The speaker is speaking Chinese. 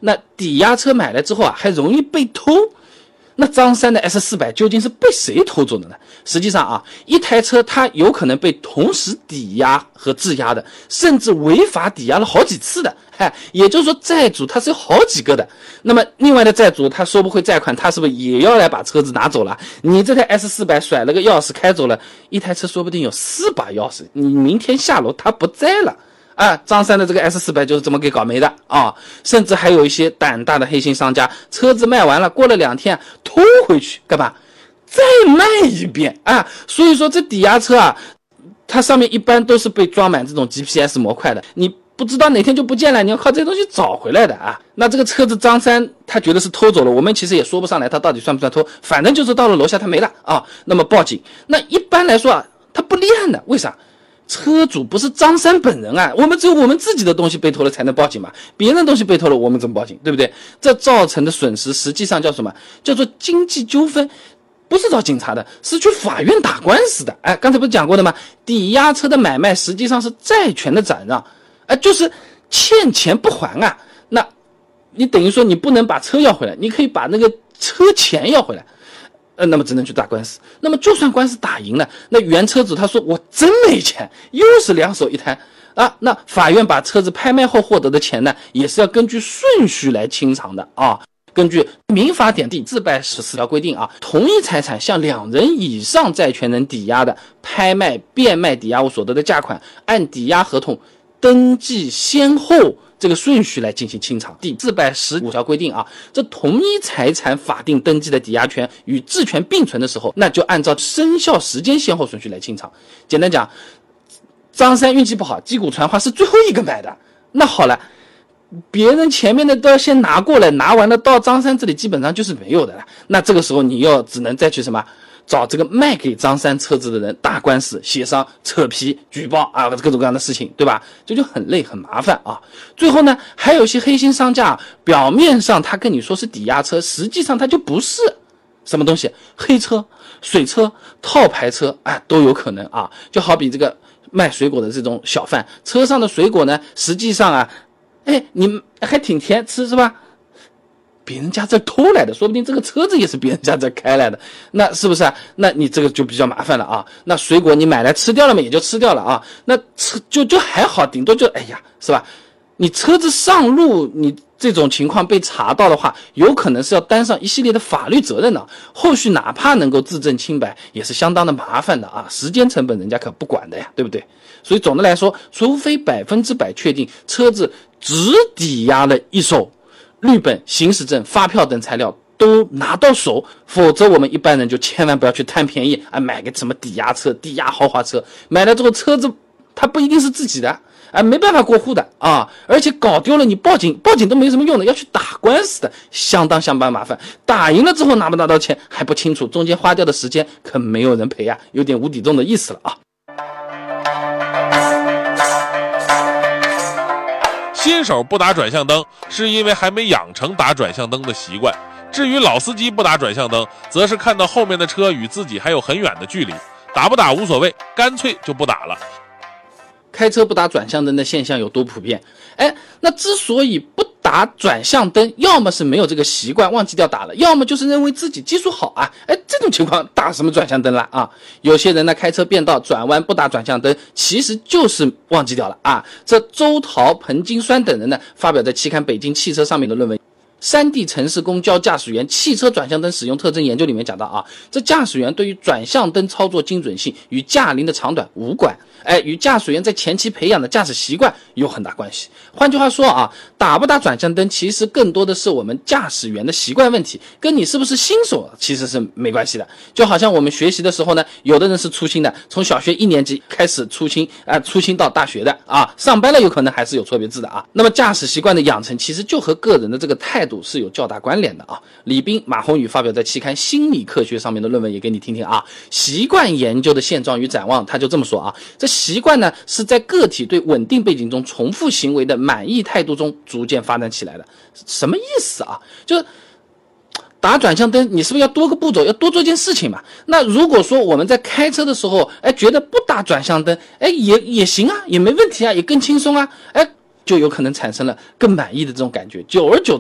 那抵押车买来之后啊，还容易被偷。那张三的 S400究竟是被谁偷走的呢？实际上啊，一台车它有可能被同时抵押和质押的，甚至违法抵押了好几次的。也就是说债主他是有好几个的。那么另外的债主他收不回债款，他是不是也要来把车子拿走了？你这台 S400甩了个钥匙开走了，一台车说不定有4把钥匙，你明天下楼他不在了。张三的这个 S400就是这么给搞没的啊！甚至还有一些胆大的黑心商家，车子卖完了，过了2天偷回去干嘛？再卖一遍啊！所以说这抵押车啊，它上面一般都是被装满这种 GPS 模块的，你不知道哪天就不见了，你要靠这些东西找回来的啊！那这个车子张三他觉得是偷走了，我们其实也说不上来他到底算不算偷，反正就是到了楼下他没了啊，那么报警。那一般来说啊，他不立案的，为啥？车主不是张三本人啊，我们只有我们自己的东西被偷了才能报警嘛，别人的东西被偷了我们怎么报警，对不对？这造成的损失实际上叫什么？叫做经济纠纷，不是找警察的，是去法院打官司的。刚才不是讲过的吗？抵押车的买卖实际上是债权的转让，就是欠钱不还啊，那你等于说你不能把车要回来，你可以把那个车钱要回来。那么只能去打官司。那么就算官司打赢了，那原车主他说我真没钱，又是2手一摊啊。那法院把车子拍卖后获得的钱呢，也是要根据顺序来清偿的啊。根据民法典第414条规定啊，同一财产向2人以上债权人抵押的，拍卖、变卖抵押物所得的价款，按抵押合同登记先后这个顺序来进行清偿。第415条规定啊，这同一财产法定登记的抵押权与质权并存的时候，那就按照生效时间先后顺序来清偿。简单讲，张三运气不好，击鼓传花是最后一个买的，那好了，别人前面的都要先拿过来，拿完了到张三这里基本上就是没有的了。那这个时候你要只能再去什么？找这个卖给张三车子的人打官司、协商、扯皮、举报啊，各种各样的事情，对吧？这就很累很麻烦啊。最后呢，还有一些黑心商家，表面上他跟你说是抵押车，实际上他就不是。什么东西？黑车、水车、套牌车都有可能啊。就好比这个卖水果的这种小贩，车上的水果呢，实际上啊，你还挺甜吃是吧？别人家这偷来的，说不定这个车子也是别人家这开来的，那是不是啊？那你这个就比较麻烦了啊。那水果你买来吃掉了嘛，也就吃掉了啊。那就还好，顶多是吧？你车子上路，你这种情况被查到的话，有可能是要担上一系列的法律责任的。后续哪怕能够自证清白，也是相当的麻烦的啊，时间成本人家可不管的呀，对不对？所以总的来说，除非100%确定车子只抵押了一手，绿本、行驶证、发票等材料都拿到手，否则我们一般人就千万不要去贪便宜买个什么抵押车、抵押豪华车，买了之后车子它不一定是自己的没办法过户的啊，而且搞丢了你报警都没什么用的，要去打官司的，相当麻烦。打赢了之后拿不拿到钱还不清楚，中间花掉的时间可没有人赔啊，有点无底洞的意思了啊。 新手不打转向灯，是因为还没养成打转向灯的习惯。至于老司机不打转向灯，则是看到后面的车与自己还有很远的距离，打不打无所谓，干脆就不打了。 开车不打转向灯的现象有多普遍？那之所以不打转向灯，要么是没有这个习惯忘记掉打了，要么就是认为自己技术好啊。这种情况打什么转向灯了啊？有些人呢开车变道转弯不打转向灯，其实就是忘记掉了啊。这周桃、彭金栓等人呢发表在期刊《北京汽车》上面的论文，山地城市公教驾驶员汽车转向灯使用特征研究里面讲到啊，这驾驶员对于转向灯操作精准性与驾龄的长短无关，与驾驶员在前期培养的驾驶习惯有很大关系。换句话说啊，打不打转向灯其实更多的是我们驾驶员的习惯问题，跟你是不是新手其实是没关系的。就好像我们学习的时候呢，有的人是粗心的，从小学1年级开始粗心到大学的啊，上班了有可能还是有错别字的啊。那么驾驶习惯的养成其实就和个人的这个态度是有较大关联的啊。李斌、马宏宇发表在期刊《心理科学》上面的论文也给你听听啊。习惯研究的现状与展望，他就这么说啊，这习惯呢是在个体对稳定背景中重复行为的满意态度中逐渐发展起来的。什么意思啊？就是打转向灯，你是不是要多个步骤，要多做件事情嘛？那如果说我们在开车的时候，觉得不打转向灯，也行啊，也没问题啊，也更轻松啊，就有可能产生了更满意的这种感觉。久而久之